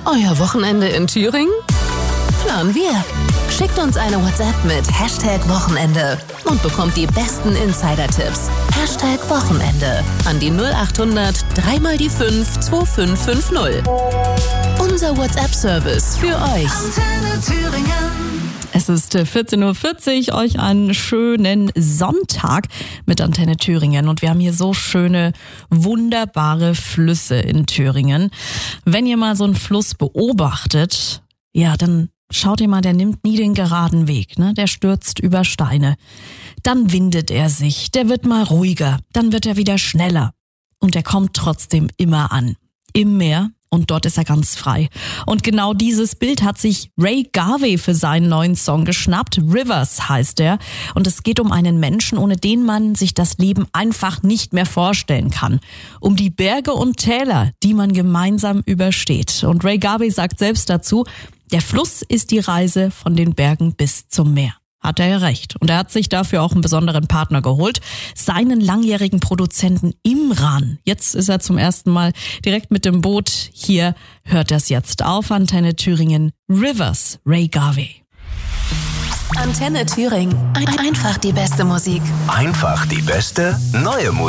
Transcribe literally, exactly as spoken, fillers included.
Euer Wochenende in Thüringen? Planen wir. Schickt uns eine WhatsApp mit Hashtag Wochenende und bekommt die besten Insider-Tipps. Hashtag Wochenende an die null acht hundert drei mal die fünf zwei fünf fünf null. Unser WhatsApp-Service für euch. Antenne Thüringen. Es ist vierzehn Uhr vierzig, euch einen schönen Sonntag mit Antenne Thüringen. Und wir haben hier so schöne, wunderbare Flüsse in Thüringen. Wenn ihr mal so einen Fluss beobachtet, ja, dann schaut ihr mal, der nimmt nie den geraden Weg, ne? Der stürzt über Steine. Dann windet er sich, der wird mal ruhiger, dann wird er wieder schneller. Und er kommt trotzdem immer an. Im Meer. Und dort ist er ganz frei. Und genau dieses Bild hat sich Ray Garvey für seinen neuen Song geschnappt. Rivers heißt er. Und es geht um einen Menschen, ohne den man sich das Leben einfach nicht mehr vorstellen kann. Um die Berge und Täler, die man gemeinsam übersteht. Und Ray Garvey sagt selbst dazu, der Fluss ist die Reise von den Bergen bis zum Meer. Hat er ja recht. Und er hat sich dafür auch einen besonderen Partner geholt. Seinen langjährigen Produzenten Imran. Jetzt ist er zum ersten Mal direkt mit dem Boot. Hier hört er es jetzt auf Antenne Thüringen. Rivers, Ray Garvey. Antenne Thüringen. Ein- Einfach die beste Musik. Einfach die beste neue Musik.